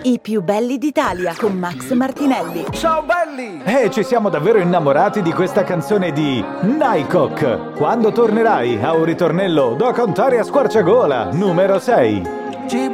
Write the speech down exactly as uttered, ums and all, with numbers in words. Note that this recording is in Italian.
I più belli d'Italia con Max Martinelli. Ciao belli! Eh, ci siamo davvero innamorati di questa canzone di Nycock. Quando tornerai a un ritornello da cantare a squarciagola, numero sei.